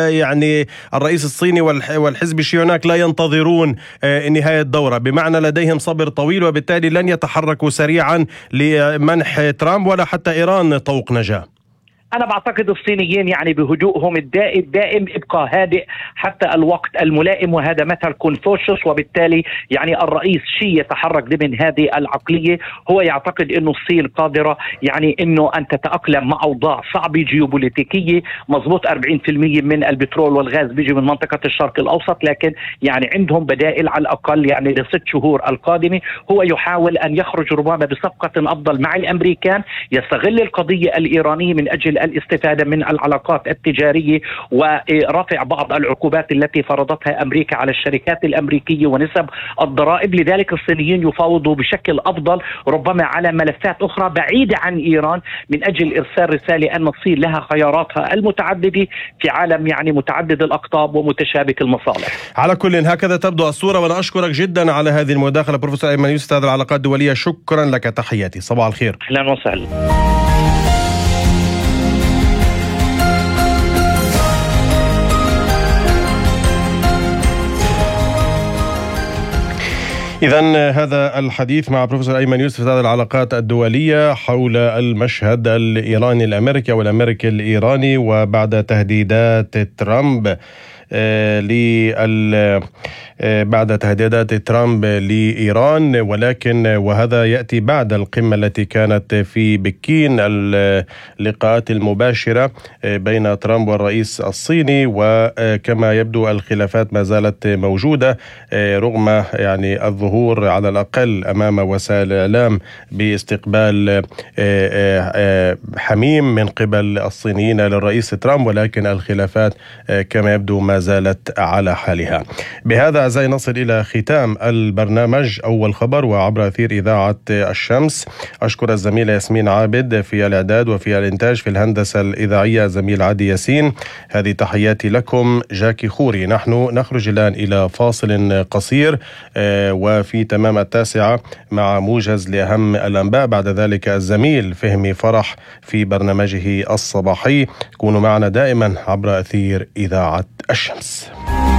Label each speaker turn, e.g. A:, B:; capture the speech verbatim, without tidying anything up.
A: يعني الرئيس الصيني والحزب الشيوعي هناك لا ينتظرون نهاية الدورة، بمعنى لديهم صبر طويل وبالتالي لن يتحركوا سريعا لمنح ترامب ولا حتى إيران طوق نجاة.
B: أنا بعتقد الصينيين يعني بهدوءهم الدائم الدائم ابقى هادئ حتى الوقت الملائم، وهذا مثل كونفوشيوس. وبالتالي يعني الرئيس شي يتحرك ضمن هذه العقلية، هو يعتقد أنه الصين قادرة يعني أنه أن تتأقلم مع أوضاع صعبة جيوبوليتيكية. مضبوط أربعين بالمئة من البترول والغاز بيجي من منطقة الشرق الأوسط، لكن يعني عندهم بدائل على الأقل يعني لست شهور القادمة. هو يحاول أن يخرج ربما بصفقة أفضل مع الأمريكان، يستغل القضية الإيرانية من أجل الاستفادة من العلاقات التجارية ورفع بعض العقوبات التي فرضتها أمريكا على الشركات الأمريكية ونسب الضرائب. لذلك الصينيين يفاوضوا بشكل أفضل ربما على ملفات أخرى بعيدة عن إيران، من أجل إرسال رسالة أن الصين لها خياراتها المتعددة في عالم يعني متعدد الأقطاب ومتشابك المصالح.
A: على كل هكذا تبدو الصورة، وأنا أشكرك جدا على هذه المداخلة بروفيسور أيمن يوسف، أستاذ العلاقات الدولية. شكرا لك، تحياتي، صباح الخير.
B: أهلا وسهلا.
A: إذن هذا الحديث مع بروفيسور أيمن يوسف، أستاذ العلاقات الدولية، حول المشهد الإيراني الأمريكي والأمريكي الإيراني، وبعد تهديدات ترامب لل بعد تهديدات ترامب لإيران، ولكن وهذا يأتي بعد القمة التي كانت في بكين، اللقاءات المباشرة بين ترامب والرئيس الصيني. وكما يبدو الخلافات ما زالت موجودة رغم يعني الظهور على الأقل أمام وسائل الإعلام باستقبال حميم من قبل الصينيين للرئيس ترامب، ولكن الخلافات كما يبدو ما زالت على حالها. بهذا أعزائي نصل إلى ختام البرنامج أول خبر وعبر أثير إذاعة الشمس. أشكر الزميلة ياسمين عابد في الإعداد وفي الإنتاج، في الهندسة الإذاعية زميل عادي ياسين. هذه تحياتي لكم، جاكي خوري. نحن نخرج الآن إلى فاصل قصير، وفي تمام التاسعة مع موجز لأهم الأنباء. بعد ذلك الزميل فهمي فرح في برنامجه الصباحي. كونوا معنا دائما عبر أثير إذاعة الشمس.